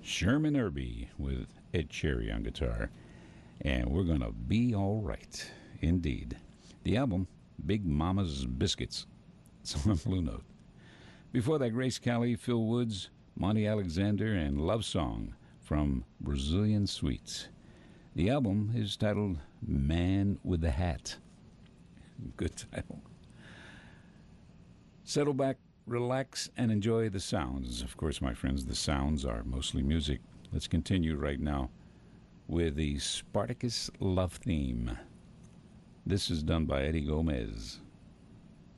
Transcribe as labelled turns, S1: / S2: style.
S1: Sherman Irby with Ed Cherry on guitar. And we're going to be all right, indeed. The album, Big Mama's Biscuits. It's on Blue Note. Before that, Grace Kelly, Phil Woods, Monty Alexander, and Love Song from Brazilian Sweets. The album is titled Man with the Hat. Good title. Settle back, relax, and enjoy the sounds. Of course, my friends, the sounds are mostly music. Let's continue right now with the Spartacus Love Theme. This is done by Eddie Gomez.